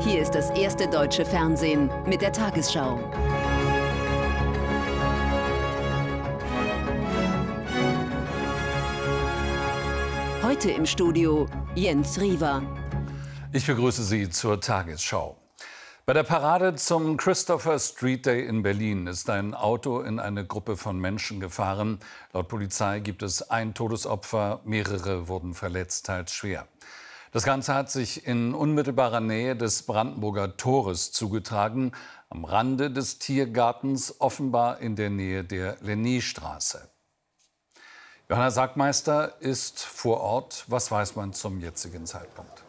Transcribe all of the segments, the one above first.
Hier ist das erste deutsche Fernsehen mit der Tagesschau. Heute im Studio Jens Riva. Ich begrüße Sie zur Tagesschau. Bei der Parade zum Christopher Street Day in Berlin ist ein Auto in eine Gruppe von Menschen gefahren. Laut Polizei gibt es ein Todesopfer, mehrere wurden verletzt, teils schwer. Das Ganze hat sich in unmittelbarer Nähe des Brandenburger Tores zugetragen, am Rande des Tiergartens, offenbar in der Nähe der Lenné-Straße. Johanna Sackmeister ist vor Ort. Was weiß man zum jetzigen Zeitpunkt?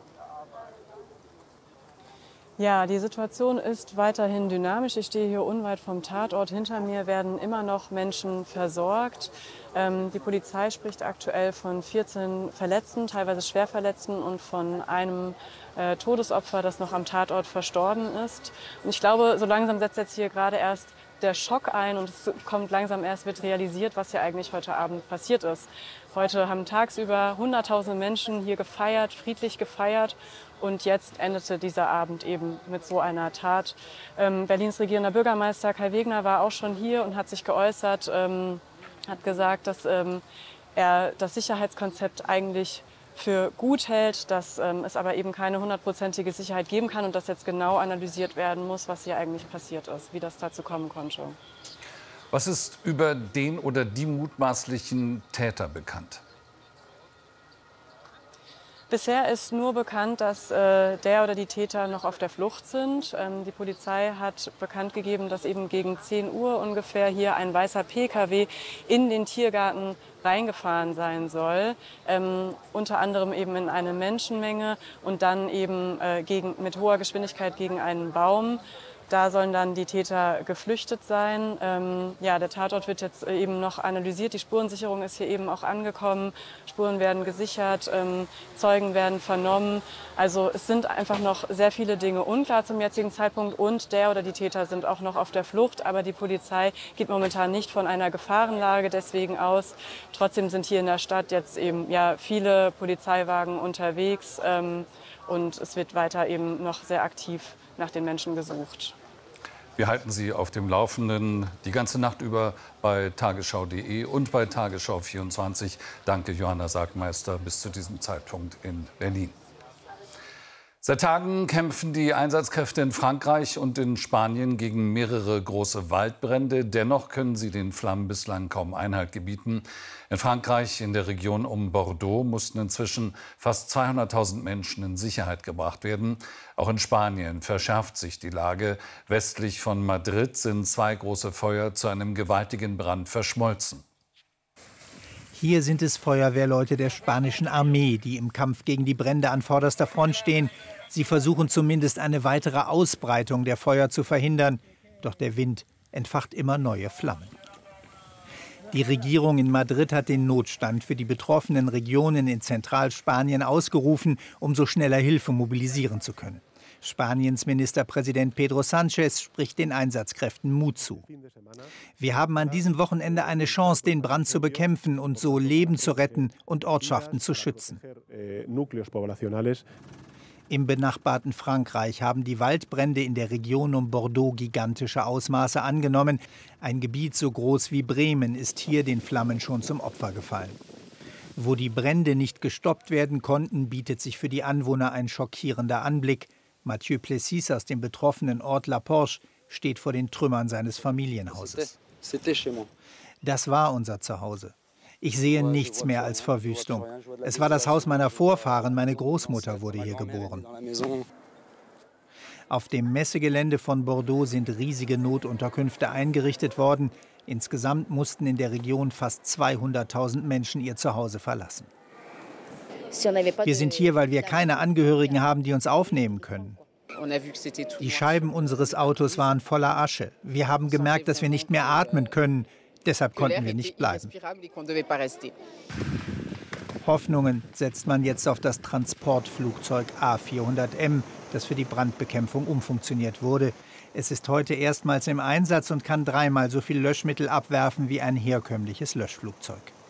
Ja, die Situation ist weiterhin dynamisch. Ich stehe hier unweit vom Tatort. Hinter mir werden immer noch Menschen versorgt. Die Polizei spricht aktuell von 14 Verletzten, teilweise Schwerverletzten und von einem Todesopfer, das noch am Tatort verstorben ist. Und ich glaube, so langsam setzt jetzt hier gerade erst der Schock ein und es kommt langsam erst, wird realisiert, was hier eigentlich heute Abend passiert ist. Heute haben tagsüber Hunderttausende Menschen hier gefeiert, friedlich gefeiert. Und jetzt endete dieser Abend eben mit so einer Tat. Berlins regierender Bürgermeister Kai Wegner war auch schon hier und hat sich geäußert, hat gesagt, dass er das Sicherheitskonzept eigentlich für gut hält, dass es aber eben keine 100%ige Sicherheit geben kann und dass jetzt genau analysiert werden muss, was hier eigentlich passiert ist, wie das dazu kommen konnte. Was ist über den oder die mutmaßlichen Täter bekannt? Bisher ist nur bekannt, dass der oder die Täter noch auf der Flucht sind. Die Polizei hat bekannt gegeben, dass eben gegen 10 Uhr ungefähr hier ein weißer Pkw in den Tiergarten reingefahren sein soll, unter anderem eben in eine Menschenmenge und dann eben mit hoher Geschwindigkeit gegen einen Baum. Da sollen dann die Täter geflüchtet sein. Ja, der Tatort wird jetzt eben noch analysiert. Die Spurensicherung ist hier eben auch angekommen. Spuren werden gesichert, Zeugen werden vernommen. Also es sind einfach noch sehr viele Dinge unklar zum jetzigen Zeitpunkt. Und der oder die Täter sind auch noch auf der Flucht. Aber die Polizei geht momentan nicht von einer Gefahrenlage deswegen aus. Trotzdem sind hier in der Stadt jetzt eben ja, viele Polizeiwagen unterwegs. Und es wird weiter eben noch sehr aktiv nach den Menschen gesucht. Wir halten Sie auf dem Laufenden die ganze Nacht über bei tagesschau.de und bei Tagesschau 24. Danke, Johanna Sackmeister, bis zu diesem Zeitpunkt in Berlin. Seit Tagen kämpfen die Einsatzkräfte in Frankreich und in Spanien gegen mehrere große Waldbrände. Dennoch können sie den Flammen bislang kaum Einhalt gebieten. In Frankreich, in der Region um Bordeaux, mussten inzwischen fast 200.000 Menschen in Sicherheit gebracht werden. Auch in Spanien verschärft sich die Lage. Westlich von Madrid sind 2 große Feuer zu einem gewaltigen Brand verschmolzen. Hier sind es Feuerwehrleute der spanischen Armee, die im Kampf gegen die Brände an vorderster Front stehen. Sie versuchen zumindest eine weitere Ausbreitung der Feuer zu verhindern. Doch der Wind entfacht immer neue Flammen. Die Regierung in Madrid hat den Notstand für die betroffenen Regionen in Zentralspanien ausgerufen, um so schneller Hilfe mobilisieren zu können. Spaniens Ministerpräsident Pedro Sánchez spricht den Einsatzkräften Mut zu. Wir haben an diesem Wochenende eine Chance, den Brand zu bekämpfen und so Leben zu retten und Ortschaften zu schützen. Im benachbarten Frankreich haben die Waldbrände in der Region um Bordeaux gigantische Ausmaße angenommen. Ein Gebiet so groß wie Bremen ist hier den Flammen schon zum Opfer gefallen. Wo die Brände nicht gestoppt werden konnten, bietet sich für die Anwohner ein schockierender Anblick. Mathieu Plessis aus dem betroffenen Ort La Porche steht vor den Trümmern seines Familienhauses. Das war unser Zuhause. Ich sehe nichts mehr als Verwüstung. Es war das Haus meiner Vorfahren, meine Großmutter wurde hier geboren. Auf dem Messegelände von Bordeaux sind riesige Notunterkünfte eingerichtet worden. Insgesamt mussten in der Region fast 200.000 Menschen ihr Zuhause verlassen. Wir sind hier, weil wir keine Angehörigen haben, die uns aufnehmen können. Die Scheiben unseres Autos waren voller Asche. Wir haben gemerkt, dass wir nicht mehr atmen können. Deshalb konnten wir nicht bleiben. Hoffnungen setzt man jetzt auf das Transportflugzeug A400M, das für die Brandbekämpfung umfunktioniert wurde. Es ist heute erstmals im Einsatz und kann 3-mal so viel Löschmittel abwerfen wie ein herkömmliches Löschflugzeug.